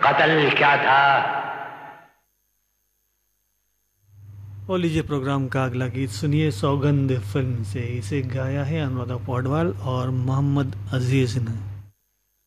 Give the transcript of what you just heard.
कत्ल क्या था। और लीजिए प्रोग्राम का अगला गीत सुनिए सौगंध फिल्म से। इसे गाया है अनुराधा पौडवाल और मोहम्मद अजीज ने।